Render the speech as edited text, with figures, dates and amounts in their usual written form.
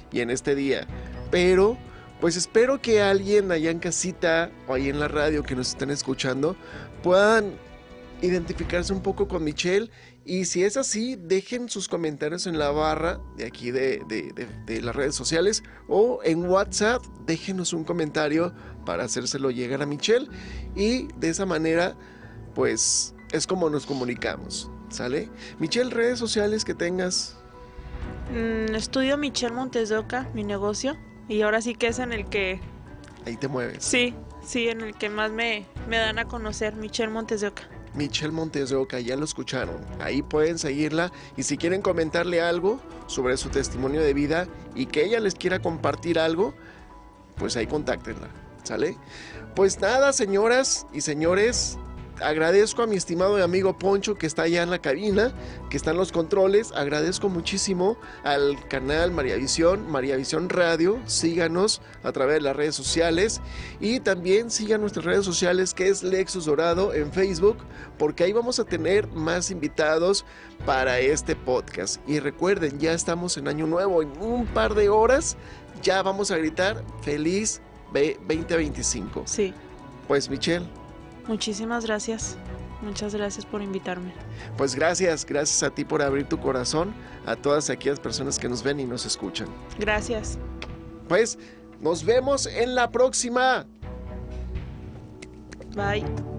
y en este día. Pero pues espero que alguien allá en casita o ahí en la radio que nos estén escuchando puedan identificarse un poco con Michelle, y si es así, dejen sus comentarios en la barra de aquí de las redes sociales, o en WhatsApp déjenos un comentario para hacérselo llegar a Michelle, y de esa manera pues es como nos comunicamos, ¿sale? Michelle, redes sociales que tengas. Estudio Michelle Montes de Oca, mi negocio, y ahora sí que es en el que, Ahí te mueves. sí, en el que más me dan a conocer, Michelle Montes de Oca. Michelle Montes de Oca, ya lo escucharon. Ahí pueden seguirla, y si quieren comentarle algo sobre su testimonio de vida y que ella les quiera compartir algo, pues ahí contáctenla, ¿sale? Pues nada, señoras y señores, agradezco a mi estimado amigo Poncho, que está allá en la cabina, que está en los controles. Agradezco muchísimo al canal Mariavisión Radio. Síganos a través de las redes sociales, y también sigan nuestras redes sociales, que es Lexus Dorado en Facebook, porque ahí vamos a tener más invitados para este podcast. Y recuerden, ya estamos en Año Nuevo, en un par de horas ya vamos a gritar feliz 2025. Sí. Pues Michelle, Muchísimas gracias. Muchas gracias por invitarme. pues gracias a ti por abrir tu corazón a todas aquellas personas que nos ven y nos escuchan. Gracias. Pues nos vemos en la próxima. Bye.